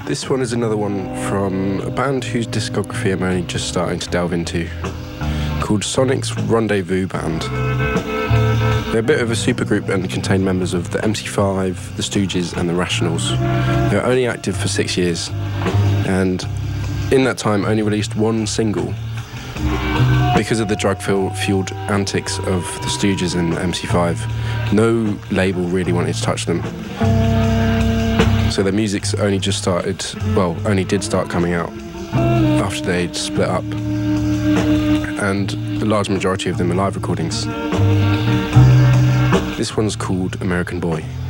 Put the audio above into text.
This one is another one from a band whose discography I'm only just starting to delve into, called Sonic's Rendezvous Band. They're a bit of a supergroup and contain members of the MC5, the Stooges and the Rationals. They're only active for 6 years, and in that time only released one single because of the drug-fueled antics of the Stooges and MC5. No label really wanted to touch them. So their music's only did start coming out after they'd split up. And the large majority of them are live recordings. This one's called American Boy.